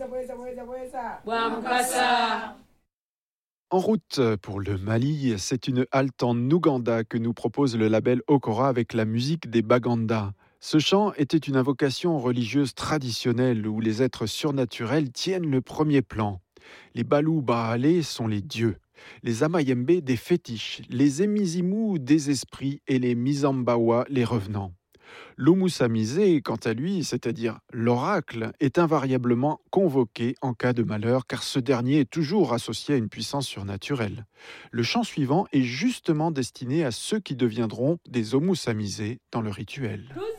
En route pour le Mali, c'est une halte en Ouganda que nous propose le label Okora avec la musique des Baganda. Ce chant était une invocation religieuse traditionnelle où les êtres surnaturels tiennent le premier plan. Les Balou Baale sont les dieux, les Amayembe des fétiches, les Emizimu des esprits et les Mizambawa les revenants. L'Omusamisé, quant à lui, c'est-à-dire l'oracle, est invariablement convoqué en cas de malheur car ce dernier est toujours associé à une puissance surnaturelle. Le chant suivant est justement destiné à ceux qui deviendront des Omusamisés dans le rituel.